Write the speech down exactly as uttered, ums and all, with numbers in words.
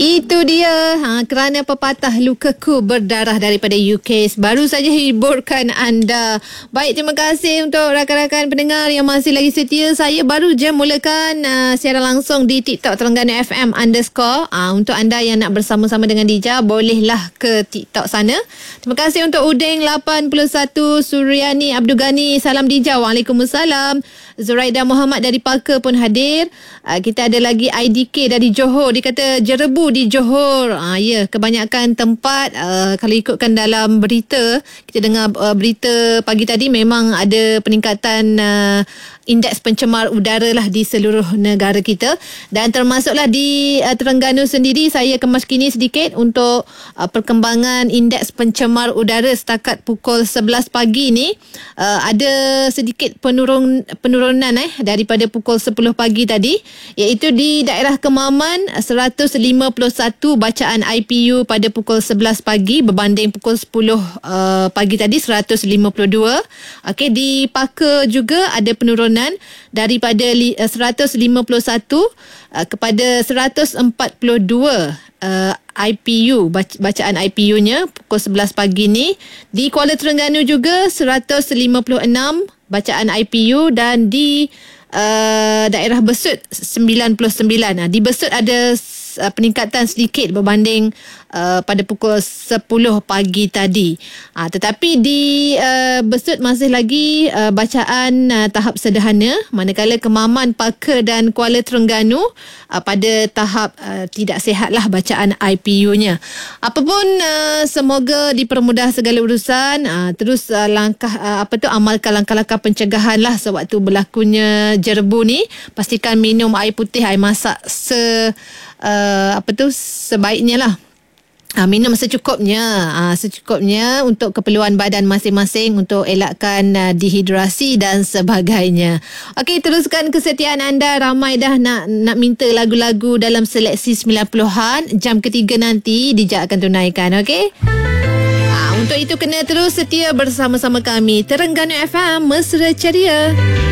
Itu dia, ha, kerana pepatah lukaku berdarah daripada U K baru saja hiburkan anda. Baik, terima kasih untuk rakan-rakan pendengar yang masih lagi setia. Saya baru je mulakan uh, siaran langsung di TikTok Terengganu F M underscore. Uh, untuk anda yang nak bersama-sama dengan Dija, bolehlah ke TikTok sana. Terima kasih untuk Udeng lapan puluh satu, Suryani Abdul Ghani, salam Dija. Waalaikumsalam. Zuraida Muhammad dari Parker pun hadir. Uh, kita ada lagi I D K dari Johor. Dia kata jerebu di Johor. Uh, ya, kebanyakan tempat uh, kalau ikutkan dalam berita, kita dengar uh, berita pagi tadi, memang ada peningkatan uh, indeks pencemar udara lah di seluruh negara kita, dan termasuklah di uh, Terengganu sendiri. Saya kemas kini sedikit untuk uh, perkembangan indeks pencemar udara setakat pukul sebelas pagi ni. Uh, ada sedikit penurun penurunan eh daripada pukul sepuluh pagi tadi, iaitu di daerah Kemaman seratus lima puluh satu bacaan I P U pada pukul sebelas pagi berbanding pukul sepuluh uh, pagi tadi seratus lima puluh dua. Okey, di Parker juga ada penurunan daripada seratus lima puluh satu uh, kepada seratus empat puluh dua uh, I P U, bacaan I P U-nya pukul sebelas pagi ni. Di Kuala Terengganu juga seratus lima puluh enam bacaan I P U, dan di uh, daerah Besut sembilan puluh sembilan. Nah, di Besut ada uh, peningkatan sedikit berbanding uh, pada pukul sepuluh pagi tadi. Uh, tetapi di uh, Besut masih lagi uh, bacaan uh, tahap sederhana, manakala Kemaman, Parker dan Kuala Terengganu uh, pada tahap uh, tidak sihatlah bacaan I P U-nya. Apapun, uh, semoga dipermudah segala urusan. Uh, terus uh, langkah uh, apa tu amalkan langkah-langkah pencegahan lah sewaktu berlakunya jerebu ni. Pastikan minum air putih, air masak se uh, apa tu sebaiknya lah. Ha, minum secukupnya, ha, secukupnya untuk keperluan badan masing-masing untuk elakkan uh, dehidrasi dan sebagainya. Okey, teruskan kesetiaan anda. Ramai dah nak nak minta lagu-lagu dalam seleksi sembilan puluhan. Jam ketiga nanti Dija akan tunaikan, okey? Ha, untuk itu kena terus setia bersama-sama kami. Terengganu F M, mesra ceria.